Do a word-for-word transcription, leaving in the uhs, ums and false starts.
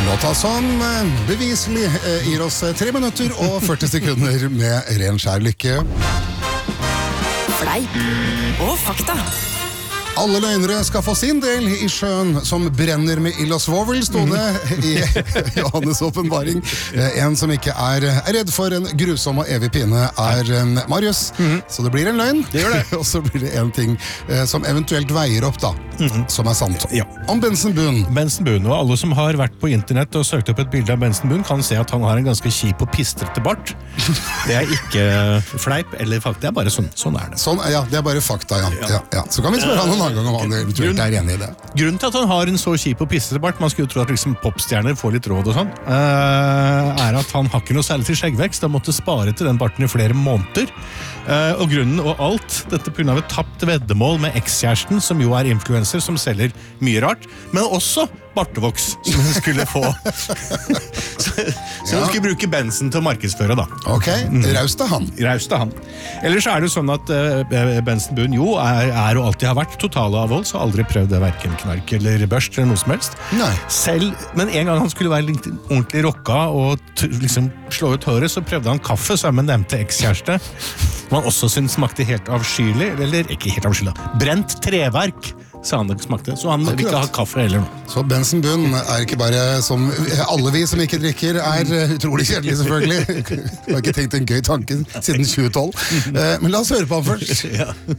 Låta som beviselig gir oss tre minutter og førti sekunder med ren skjær lykke. Fleip og fakta. Alle løgnere skal få sin del i sjøen som brenner med ild og svovel, stod det i Johannes åpenbaring. En som ikke er, er redd for en grusom og evig pine er Marius. Mm-hmm. Så det blir en løgn. Det gjør det. Og så blir det en ting eh, som eventuelt veier opp da, mm-hmm. som er sant. Ja. Om Benson Boone. Benson Boone, og alle som har vært på internett og søkt opp et bilde av Benson Boone kan se at han har en ganske kjip og pistrete bart. Det er ikke fleip eller fakta, det er bare sånn, sånn er det. Sånn, ja, det er bare fakta, ja. ja. ja, ja. Så kan vi spørre han noen gang om han eventuelt er enig i det. Grunnen til at han har en så kjip og pistrete bart, man skulle jo tro at liksom popstjerner får litt råd og sånn, uh, er at han har ikke noe særlig til skjeggvekst, han måtte spare til den barten i flere måneder. Uh, og grunnen og alt, dette på grunn av et tapt veddemål med ekskjæresten, som jo er influencer, som selger mye rart, men også bartevoks, som hun skulle få. så så ja. Hun skulle bruke Benson til å markedsføre, da. Ok, mm. raust av han. Raust av han. Ellers er det jo sånn at uh, Benson Boone jo er, er og alltid har vært totale avholds, og aldri prøvd hverken knark eller børst eller noe som helst. Nei. Selv, men en gang han skulle være litt ordentlig rocka og t- liksom slå ut håret, så prøvde han kaffe sammen med nevnte ekskjæreste. Man også synes smakte helt avskyelig, eller ikke helt avskyelig, brent treverk, sa han det smakte, så han vil ikke ha kaffe heller nå. Så Benson Boone er ikke bare som alle vi som ikke drikker, er utrolig kjedelig selvfølgelig. Jeg har ikke tenkt en gøy tanke siden tjue tolv. Men la oss høre på han først. Ja.